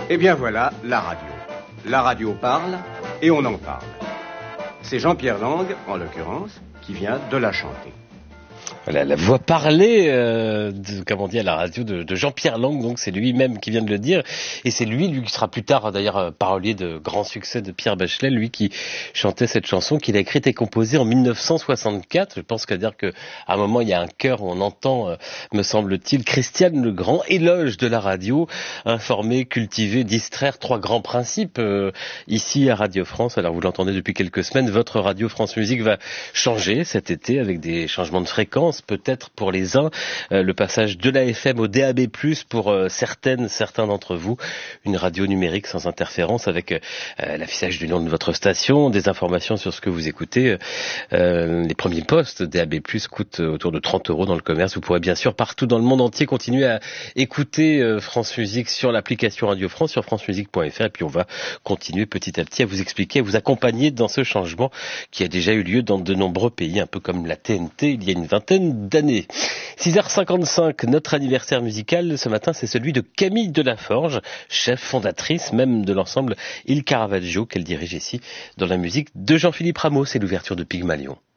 Eh bien voilà, la radio. La radio parle et on en parle. C'est Jean-Pierre Lang, en l'occurrence, qui vient de la chanter. Voilà, la voix parlée, comme on dit à la radio, de Jean-Pierre Lang, donc c'est lui-même qui vient de le dire, et c'est lui qui sera plus tard d'ailleurs parolier de grand succès de Pierre Bachelet, lui qui chantait cette chanson qu'il a écrite et composée en 1964. Je pense qu'à dire qu'à un moment il y a un chœur où on entend, me semble-t-il, Christiane Legrand, éloge de la radio, informer, cultiver, distraire, trois grands principes ici à Radio France. Alors vous l'entendez depuis quelques semaines, votre radio France Musique va changer cet été avec des changements de fréquence. Peut-être pour les uns, le passage de la FM au DAB+, pour certains d'entre vous, une radio numérique sans interférence avec l'affichage du nom de votre station, des informations sur ce que vous écoutez. Les premiers postes DAB+ coûtent autour de 30 € dans le commerce. Vous pourrez bien sûr partout dans le monde entier continuer à écouter France Musique sur l'application Radio France, sur francemusique.fr, et puis on va continuer petit à petit à vous expliquer, à vous accompagner dans ce changement qui a déjà eu lieu dans de nombreux pays, un peu comme la TNT il y a une vingtaine d'années. 6h55, notre anniversaire musical ce matin, c'est celui de Camille Delaforge, chef fondatrice même de l'ensemble Il Caravaggio qu'elle dirige ici dans la musique de Jean-Philippe Rameau. C'est l'ouverture de Pygmalion.